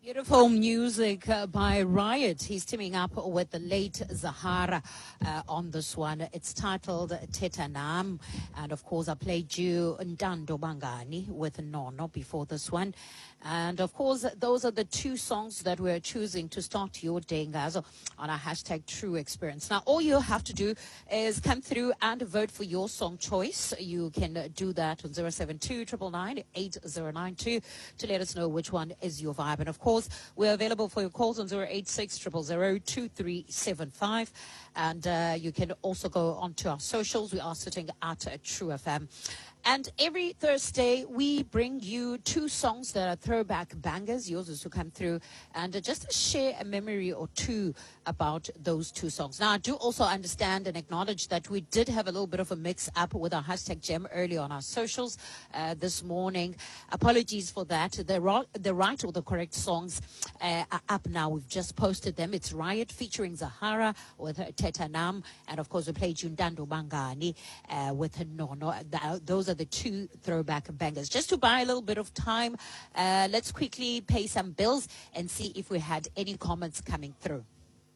Beautiful music by Riot. He's teaming up with the late Zahara on this one. It's titled Tetanam. And of course, I played you Ndando Bangani with Nono before this one. And of course, those are the two songs that we're choosing to start your day, guys, on our hashtag True Experience. Now, all you have to do is come through and vote for your song choice. You can do that on 072 999 8092 to let us know which one is your vibe. And of course, we're available for your calls on 086 000 2375. And you can also go onto our socials. We are sitting at True FM. And every Thursday, we bring you two songs that are throwback bangers. Yours is to come through and just share a memory or two about those two songs. Now, I do also understand and acknowledge that we did have a little bit of a mix-up with our hashtag Gem earlier on our socials this morning. Apologies for that. The right or the correct songs are up now. We've just posted them. It's Riot featuring Zahara with Tetanam. And, of course, we played Ndando Bangani with Nono. Those are the two throwback bangers. Just to buy a little bit of time, let's quickly pay some bills and see if we had any comments coming through.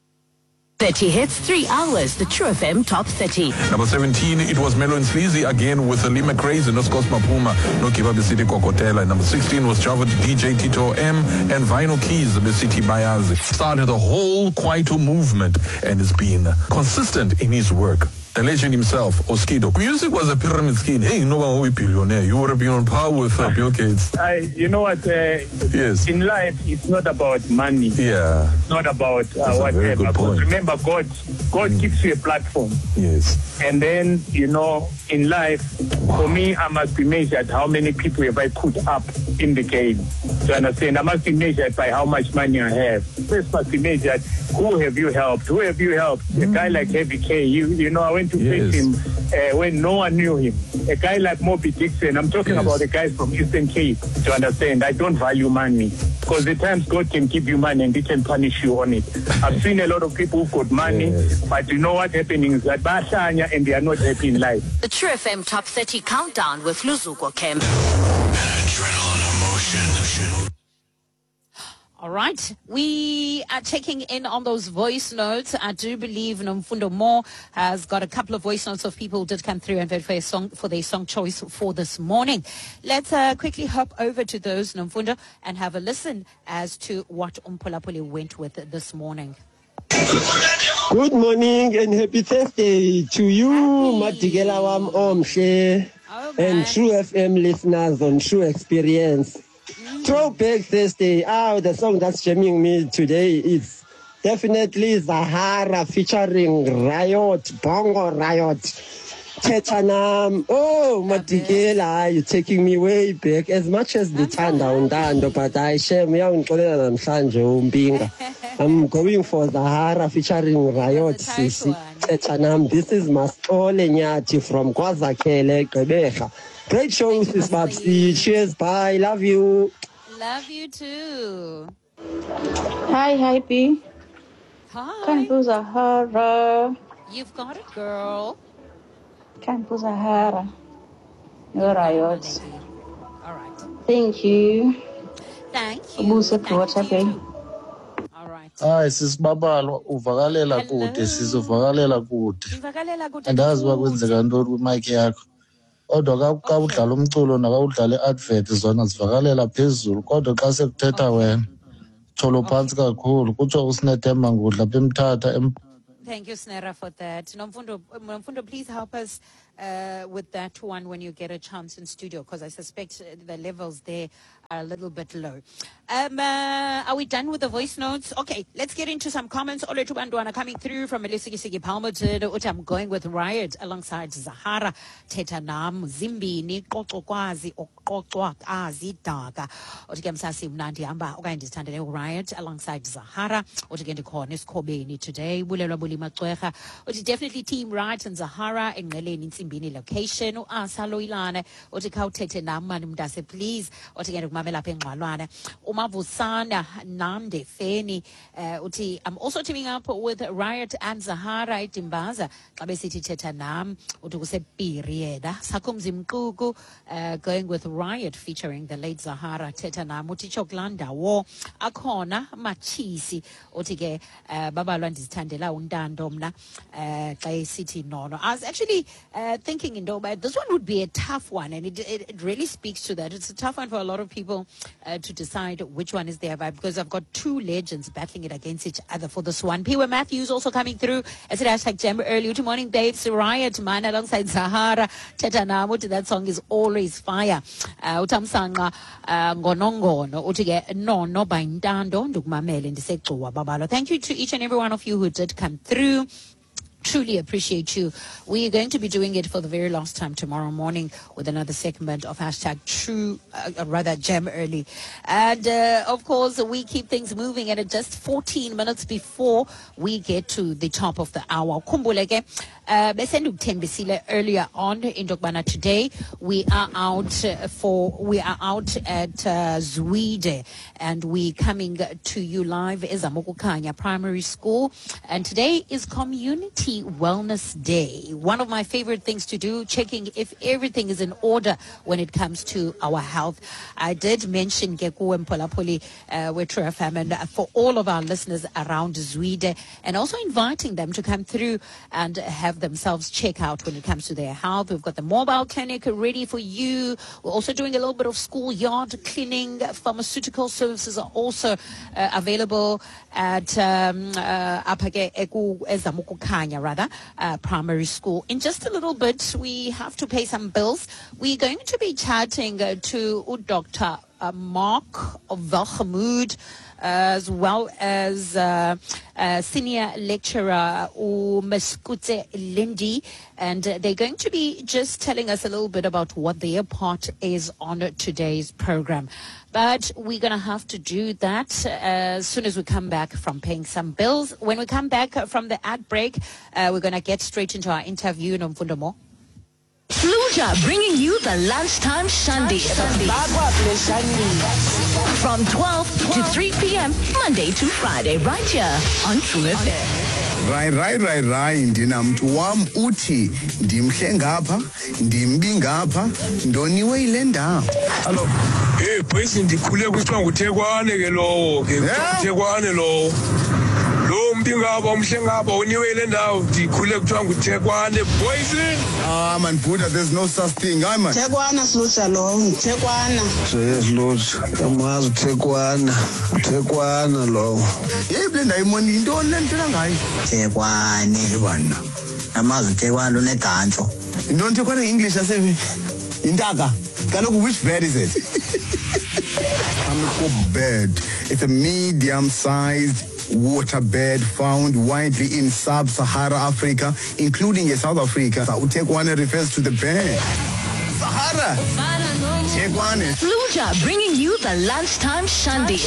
30 hits, 3 hours, the True FM Top 30. Number 17, it was Melo and Sleazy again with Lee McRae, No Scos Mapuma, No Kiva City Kokotela. Number 16 was Java DJ Tito M and Vinyl Keys, the City Bayazi. Started the whole Kwaito movement and has been consistent in his work. The legend himself, Oskido. Music was a pyramid scheme. Hey, you know what, we billionaire. You would have been on par with Bill Gates. You know what? Yes. In life, it's not about money. Yeah. It's not about whatever. But remember, God gives you a platform. Yes. And then, you know, in life, for me, I must be measured how many people have I put up in the game. So you understand? I must be measured by how much money I have. First must be measured, who have you helped? Who have you helped? A guy like Heavy K, you know, I went to face him when no one knew him. A guy like Moby Dixon, I'm talking about the guys from Eastern Cape. To understand, I don't value money. Because at times God can give you money and he can punish you on it. I've seen a lot of people who got money, but you know what happening is that Bashanya and they are not happy in life. The True FM Top 30 Countdown with Luzuko Kemp. Adrenaline emotion. All right. We are checking in on those voice notes. I do believe Nomfundo Mo has got a couple of voice notes of people who did come through and vote for their song choice for this morning. Let's quickly hop over to those, Nomfundo, and have a listen as to what Umpolapuli went with this morning. Good morning and happy Thursday to you, Matigela Wam Omshe, and True FM listeners on True Experience. Throwback Thursday. The song that's jamming me today is definitely Zahara featuring Riot, Bongo Riot, Tetanam. Oh, Matigela, you're taking me way back. As much as the Tanda, but I share me out Umbinga. I'm going for Zahara featuring Riot, Sisi, Tetanam. This is Mastole Nyati from Kwazakele, Quebec. Great show, Sis Babsi. Cheers, bye. Love you. Love you too. Hi, B. Hi. Kanpu Zahara. You've got it, girl. Kanpu Zahara. You're right. All right. Thank you. Thank you. Thank you. All right. Hayi sisibabalo uvakalela kude sizovakalela kude. Andazi kwakwenzeka ntoni kwimic yakho. Kodwa ka udlala umculo nakawudlala iadvert zona zivakalela phezulu kodwa xa sekuthetha wena tholo phansi kakhulu kutsho uSinethemba Ngudla bemthatha. Thank you, Snera, for that. Nomfundo, please help us with that one when you get a chance in studio, because I suspect the levels there are a little bit low. Are we done with the voice notes? Okay, let's get into some comments. Oletu Bandwana coming through from Elisigi Palmerton. I'm going with Riot alongside Zahara, Tetanam, Zimbi, Nikotokwazi, Okotwakazi Daga. Otigamsasi Mnandi Amba, Ogandistandale Riot alongside Zahara. Otigende Cornis Kobeni today. Bulelabuli Matwecha. Definitely Team Riot and Zahara and Ngaleni Msimbini location. Asa Loilane, uthi khawuthethe nam mani mntase please. Uthi ke ndikumamela apha eNgqalwana. Umavusana Nande Feni, uthi I'm also teaming up with Riot and Zahara Itimbaza. Xa besithi thetha nam, uthi kusepiri yena. Sakumzi Mquku, going with Riot featuring the late Zahara thetha nam. Uthi choklanda wo akhona machisi. Uthi ke babalwa ndizithandela untando mna xa esithi nono. I was actually thinking but this one would be a tough one, and it really speaks to that. It's a tough one for a lot of people to decide which one is their vibe, because I've got two legends battling it against each other for this one. P.W. Matthews also coming through. I said hashtag Jam early. Good morning, babes. Riot man alongside Zahara Teta Namu. That song is always fire. Utamsanga ngonongono utige no by Ndando ndugumamele ndisecuwa babalo. Thank you to each and every one of you who did come through. Truly appreciate you. We are going to be doing it for the very last time tomorrow morning with another segment of hashtag Jam early. And of course, we keep things moving at just 14 minutes before we get to the top of the hour. Kumbuleke, earlier on in Dokbana today, we are out at Zwide, and we coming to you live as Zamokukanya Primary School. And today is Community Wellness Day. One of my favorite things to do, checking if everything is in order when it comes to our health. I did mention Geku Mpolapoli with True FM, and for all of our listeners around Zwide, and also inviting them to come through and have themselves check out when it comes to their health. We've got the mobile clinic ready for you. We're also doing a little bit of schoolyard cleaning. Pharmaceutical services are also available at Apage Eku Ezamukukanya primary school. In just a little bit, we have to pay some bills. We're going to be chatting to Dr. Mark Velgemoed, as well as senior lecturer Ms. Kutse Lindy, and they're going to be just telling us a little bit about what their part is on today's program. But we're going to have to do that as soon as we come back from paying some bills. When we come back from the ad break, we're going to get straight into our interview. Nomfundomo. Fluja bringing you the lunchtime Shandi from 12 to 3 p.m. Monday to Friday, right here on True FM. Right. Ndinamntu wam uthi ndimhle ngapha, ndimbi ngapha, ndoniwe ile ndawo. Hello. Hey, boys, ndikhule kuthiwa nguThekwane ke lowo, ke Thekwane lowo. Lo mbi ngapha umhle ngapha uniwe ile ndawo, ndikhule kuthiwa nguThekwane boys. Man, Buddha, there's no such thing, man. Thekwana Slucha lo, Thekwana. So yes, Slucha. Yamazi Thekwana lo. Yebo ndayimoni into lentela ngayo. Thekwane bana. Yamazi Thekwana unegantsho. Into Thekwana English asevi. Intaka. Kaloku which bed is it? Amiko bed. It's a medium-sized water bed found widely in sub-Sahara Africa, including South Africa. Thekwane refers to the bed. Sahara. Thekwane. Fluja bringing you the lunchtime Shandi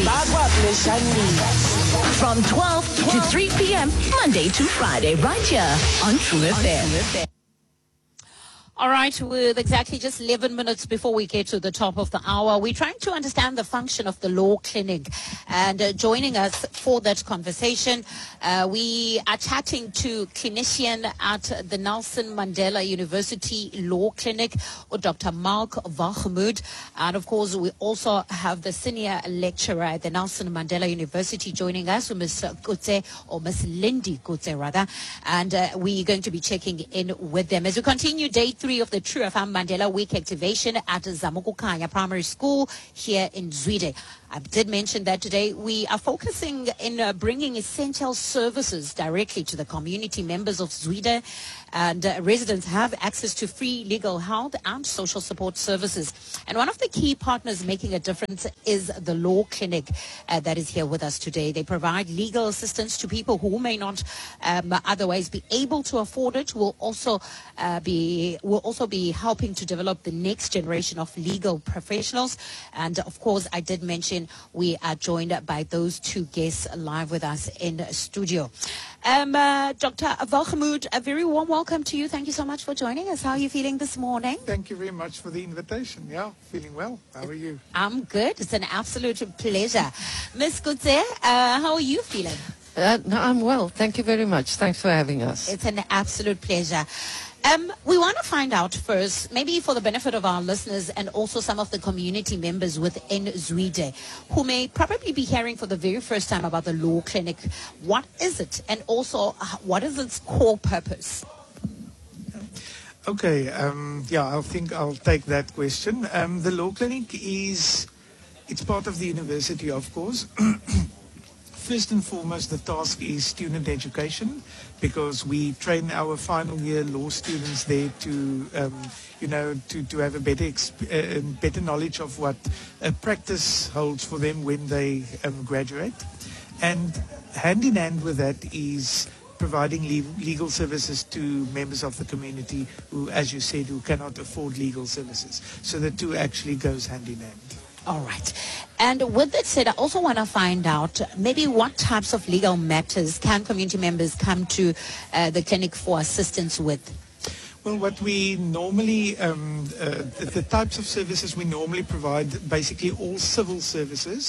from 12 to 3 p.m. Monday to Friday, right here on True FM. All right, with exactly just 11 minutes before we get to the top of the hour, we're trying to understand the function of the law clinic. And joining us for that conversation, we are chatting to clinician at the Nelson Mandela University Law Clinic, Dr. Mark Velgemoed. And of course, we also have the senior lecturer at the Nelson Mandela University joining us, Ms. Kutse, or Ms. Lindy Kutse rather. And we're going to be checking in with them. As we continue day 3 of the True FM Mandela Week activation at Zamokukanya Primary School here in Zwide. I did mention that today we are focusing in bringing essential services directly to the community members of Zwide, and residents have access to free legal health and social support services. And one of the key partners making a difference is the Law Clinic that is here with us today. They provide legal assistance to people who may not otherwise be able to afford it. Will also be helping to develop the next generation of legal professionals. And of course, I did mention we are joined by those two guests live with us in studio. Dr. Welgemoed, a very warm welcome to you. Thank you so much for joining us. How are you feeling this morning? Thank you very much for the invitation. Yeah, feeling well. How are you? I'm good. It's an absolute pleasure. Miss Kutse, how are you feeling? No, I'm well. Thank you very much. Thanks for having us. It's an absolute pleasure. We want to find out first, maybe for the benefit of our listeners and also some of the community members within Zwide, who may probably be hearing for the very first time about the Law Clinic. What is it? And also, what is its core purpose? Okay, I think I'll take that question. The Law Clinic it's part of the university, of course. First and foremost, the task is student education, because we train our final year law students there to have a better knowledge of what practice holds for them when they graduate. And hand in hand with that is providing legal services to members of the community who, as you said, who cannot afford legal services. So the two actually goes hand in hand. All right. And with that said, I also want to find out maybe what types of legal matters can community members come to the clinic for assistance with? Well, what we normally, the types of services we normally provide, basically all civil services,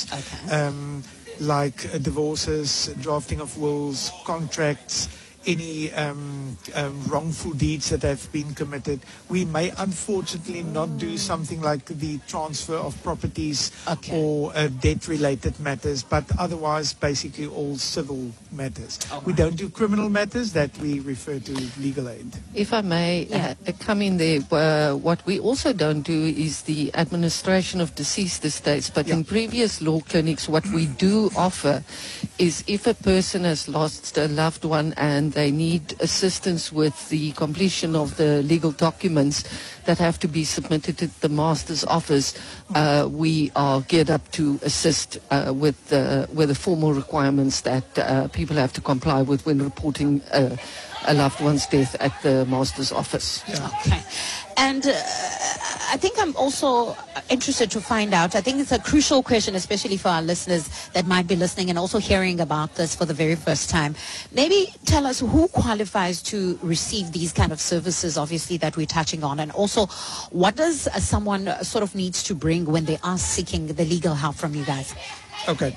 like divorces, drafting of wills, contracts, any wrongful deeds that have been committed. We may unfortunately not do something like the transfer of properties or debt-related matters, but otherwise basically all civil matters. We don't do criminal matters, that we refer to legal aid. If I may come in there, what we also don't do is the administration of deceased estates, but in previous law clinics what we do offer is if a person has lost a loved one and they need assistance with the completion of the legal documents that have to be submitted to the Master's office, we are geared up to assist with the formal requirements that people have to comply with when reporting a loved one's death at the Master's office. Okay. And I think I'm also interested to find out, I think it's a crucial question, especially for our listeners that might be listening and also hearing about this for the very first time. Maybe tell us who qualifies to receive these kind of services, obviously, that we're touching on, and also what does someone sort of needs to bring when they are seeking the legal help from you guys? Okay,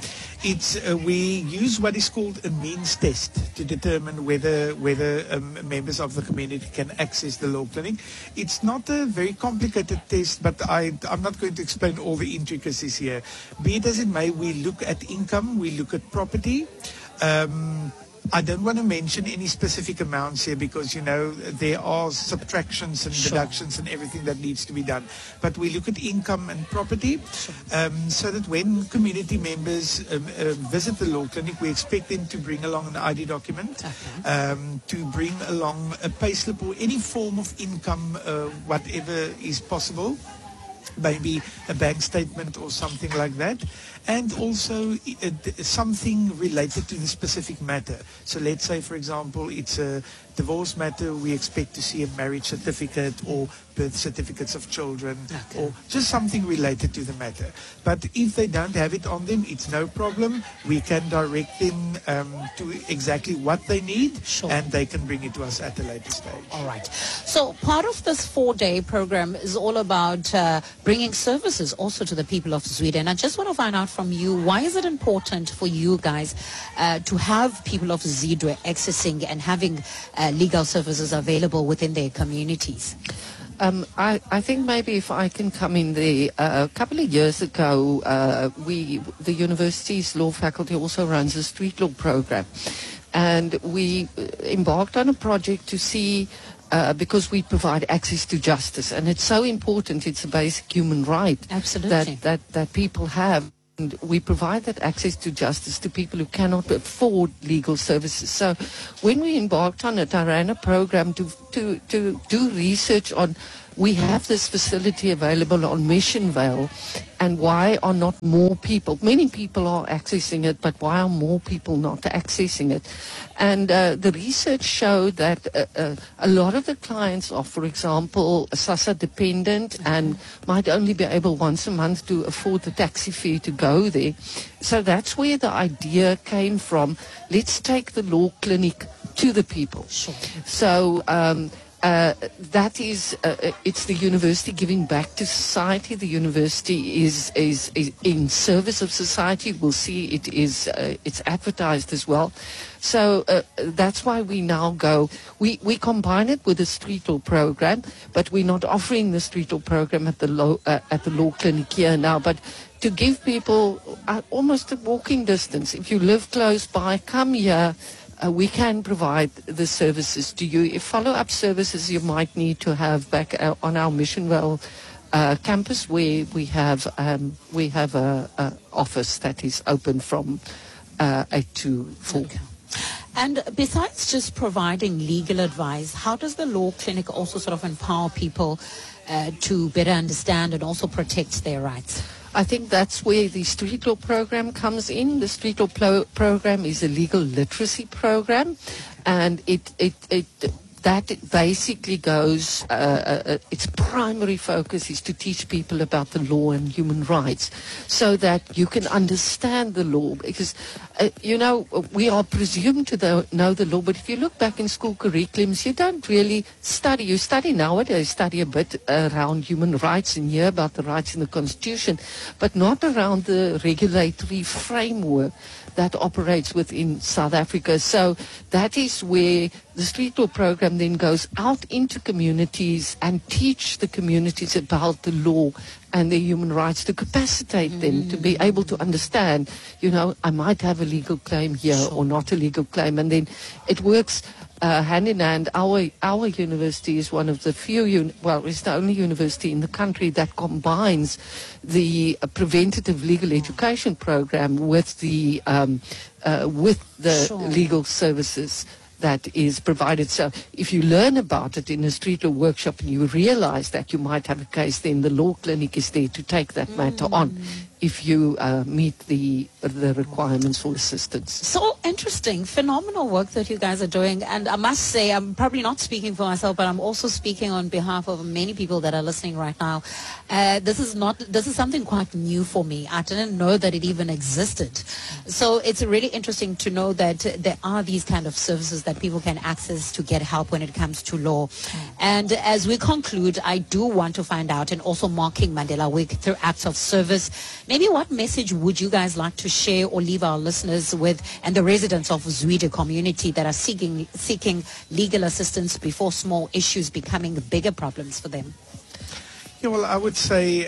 we use what is called a means test to determine whether members of the community can access the law clinic. It's not a very complicated test, but I'm not going to explain all the intricacies here. Be it as it may, we look at income, we look at property. I don't want to mention any specific amounts here because, there are subtractions and deductions and everything that needs to be done. But we look at income and property so that when community members visit the law clinic, we expect them to bring along an ID document, to bring along a payslip or any form of income, whatever is possible. Maybe a bank statement or something like that, and also something related to the specific matter. So let's say, for example, it's a divorce matter, we expect to see a marriage certificate or birth certificates of children, or just something related to the matter. But if they don't have it on them, it's no problem. We can direct them to exactly what they need, and they can bring it to us at a later stage. All right. So part of this 4-day program is all about bringing services also to the people of Sweden. I just want to find out from you, why is it important for you guys to have people of Zwide accessing and having legal services available within their communities? I think maybe if I can come in there, a couple of years ago, the university's law faculty also runs a street law program. And we embarked on a project to see, because we provide access to justice. And it's so important, it's a basic human right that people have. And we provide that access to justice to people who cannot afford legal services. So when we embarked on it, I ran a program to do research on we have this facility available on Mission Vale, and why are not more people? Many people are accessing it, but why are more people not accessing it? And the research showed that a lot of the clients are, for example, SASSA dependent and might only be able once a month to afford the taxi fare to go there. So that's where the idea came from. Let's take the law clinic to the people. Sure. So that is, it's the university giving back to society. The university is in service of society. We'll see it is, it's advertised as well. So that's why we now go, we combine it with the street law program, but we're not offering the street law program at the law clinic here now. But to give people almost a walking distance, if you live close by, come here. We can provide the services to you. If follow-up services you might need to have back on our Missionville campus, where we have a office that is open from 8 to 4. Okay. And besides just providing legal advice, how does the law clinic also sort of empower people to better understand and also protect their rights? I think that's where the street law program comes in. The street law program is a legal literacy program, and that basically goes, its primary focus is to teach people about the law and human rights so that you can understand the law. Because, we are presumed to know the law, but if you look back in school curriculums, you don't really study. You study nowadays, study a bit around human rights and hear about the rights in the Constitution, but not around the regulatory framework that operates within South Africa. So that is where the street law program then goes out into communities and teach the communities about the law and their human rights, to capacitate them to be able to understand, I might have a legal claim here or not a legal claim. And then it works hand in hand. Our university is one of the few, it's the only university in the country that combines the preventative legal education program with the legal services that is provided. So if you learn about it in a street law workshop and you realize that you might have a case, then the law clinic is there to take that matter on if you meet the requirements for assistance. So interesting, phenomenal work that you guys are doing. And I must say, I'm probably not speaking for myself, but I'm also speaking on behalf of many people that are listening right now. This is something quite new for me. I didn't know that it even existed. So it's really interesting to know that there are these kind of services that people can access to get help when it comes to law. And as we conclude, I do want to find out, and also marking Mandela Week through acts of service, maybe what message would you guys like to share or leave our listeners with, and the residents of Zwide community that are seeking legal assistance before small issues becoming bigger problems for them? Yeah, well, I would say,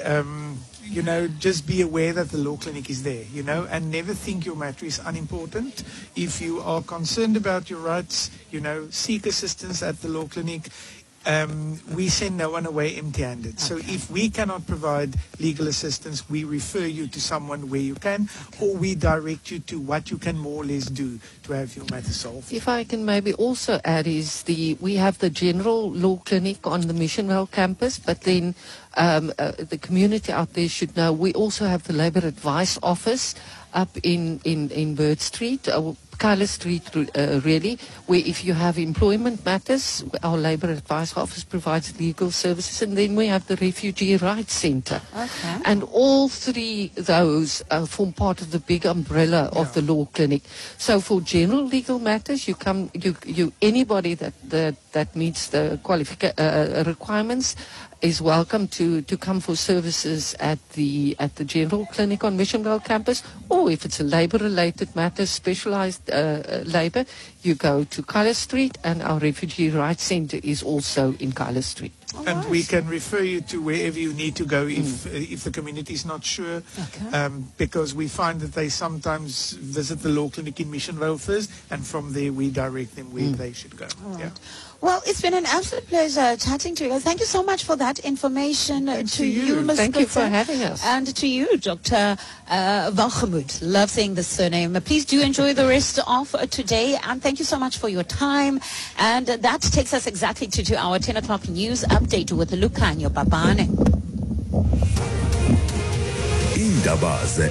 just be aware that the law clinic is there, and never think your matter is unimportant. If you are concerned about your rights, seek assistance at the law clinic. We send no one away empty-handed. So if we cannot provide legal assistance, we refer you to someone where you can, or we direct you to what you can more or less do to have your matter solved. If I can maybe also add we have the general law clinic on the Missionville campus, but then the community out there should know we also have the Labour Advice Office up in Bird Street, Carla Street, really, where if you have employment matters, our Labour Advice Office provides legal services, and then we have the Refugee Rights Centre. Okay. And all three those form part of the big umbrella of the law clinic. So for general legal matters, anybody that meets the requirements is welcome to come for services at the general clinic on Missionville campus, or if it's a labour-related matter, specialised labour, you go to Carla Street, and our Refugee Rights Centre is also in Carla Street. And we can refer you to wherever you need to go if the community is not sure, because we find that they sometimes visit the law clinic in Missionville first, and from there we direct them where they should go. Yeah. Well, it's been an absolute pleasure chatting to you guys. Thank you so much for that information. To you, Ms. Thank you for having us. And to you, Dr. Welgemoed. Love saying the surname. Please do enjoy the rest of today, and thank you so much for your time. And that takes us exactly to our 10 o'clock news update with Lucanio Babane. Indaba